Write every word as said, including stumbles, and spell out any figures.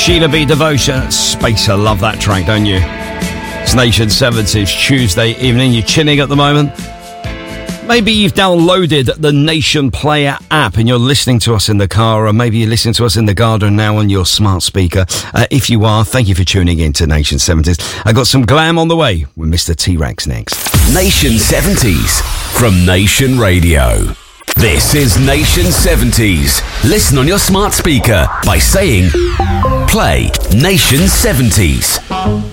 Sheila B. Devotion, Spacer. Love that track, don't you? It's Nation seventies, Tuesday evening. You're chilling at the moment. Maybe you've downloaded the Nation Player app and you're listening to us in the car, or maybe you're listening to us in the garden now on your smart speaker. Uh, if you are, thank you for tuning in to Nation seventies. I got some glam on the way with Mister T-Rex next. Nation seventies from Nation Radio. This is Nation seventies. Listen on your smart speaker by saying, play Nation seventies.